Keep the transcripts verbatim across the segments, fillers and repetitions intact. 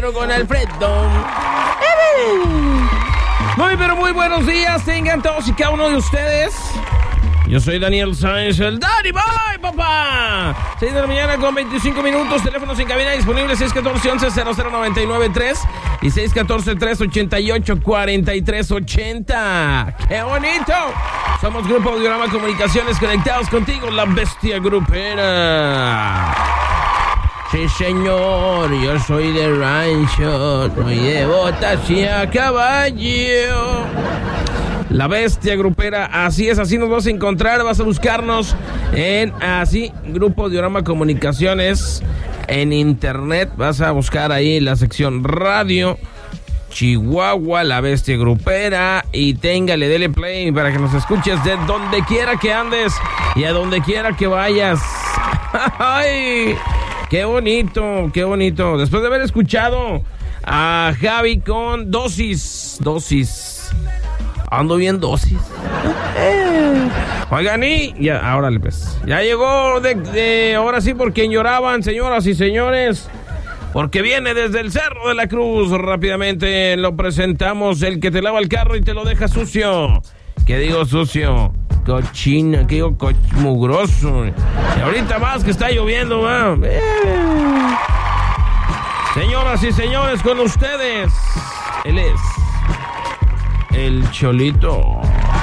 Pero con Alfredo. Muy, pero muy buenos días. Tengan todos y cada uno de ustedes. Yo soy Daniel Sáenz, el Daddy Boy, papá. seis de la mañana con veinticinco minutos. Teléfonos en cabina disponibles seis uno cuatro, once, cero cero nueve nueve tres y seis uno cuatro, tres ocho ocho, cuatro tres ocho cero. ¡Qué bonito! Somos Grupo Audiorama Comunicaciones, conectados contigo, la bestia grupera. Sí, señor, yo soy de rancho, soy de botas y a caballo. La bestia grupera, así es, así nos vas a encontrar, vas a buscarnos en así, Grupo Audiorama Comunicaciones, en internet, vas a buscar ahí la sección radio, Chihuahua, la bestia grupera, y téngale, dele play para que nos escuches de donde quiera que andes y a donde quiera que vayas. ¡Ay! ¡Qué bonito, qué bonito! Después de haber escuchado a Javi con Dosis, Dosis. Ando bien dosis. Oigan, y ya, ahora pues. Ya llegó de, de ahora sí por quien lloraban, señoras y señores. Porque viene desde el Cerro de la Cruz. Rápidamente lo presentamos. El que te lava el carro y te lo deja sucio. ¿Qué digo sucio? Cochina, ¿qué digo? Coch mugroso. Y ahorita más que está lloviendo, ¿va? Eh. Señoras y señores, con ustedes. Él es el Cholito.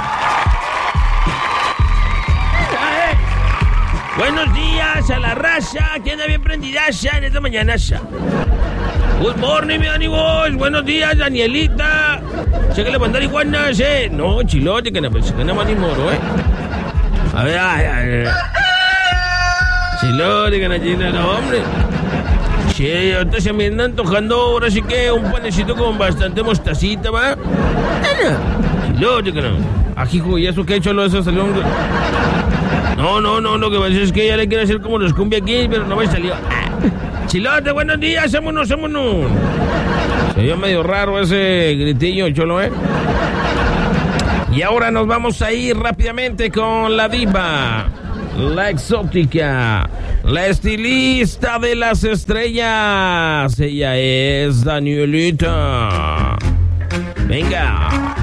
Buenos días a la raza que anda bien prendida ya en esta mañana. Good morning, mi ánimos. Buenos días, Danielita. Sé que le mandar iguanas, eh. No, chilote, que no pensé que no me moro, eh. A ver, ay, ay. Chilote, que no tiene, no, hombre. Sí, ahorita se me anda antojando ahora sí que un panecito con bastante mostacita, ¿va? Chilote, que no. Ajijo, ¿y eso qué hecho lo de eso salió? Un... No, no, no, lo que pasa es que ya le quiero hacer como los cumbia aquí, pero no me salió. Chilote, buenos días, vámonos, vámonos. Se vio medio raro ese gritillo, Cholo, ¿eh? Y ahora nos vamos a ir rápidamente con la diva, la exótica, la estilista de las estrellas. Ella es Danielita. Venga.